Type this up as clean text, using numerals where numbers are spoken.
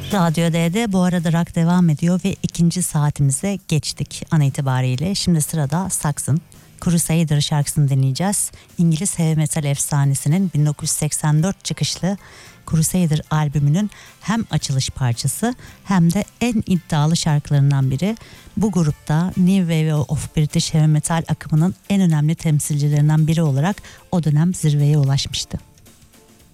Radyo D'de bu arada rock devam ediyor ve ikinci saatimize geçtik an itibariyle. Şimdi sırada Saxon Crusader şarkısını dinleyeceğiz. İngiliz heavy metal efsanesinin 1984 çıkışlı Crusader albümünün hem açılış parçası hem de en iddialı şarkılarından biri. Bu grupta New Wave of British Heavy Metal akımının en önemli temsilcilerinden biri olarak o dönem zirveye ulaşmıştı.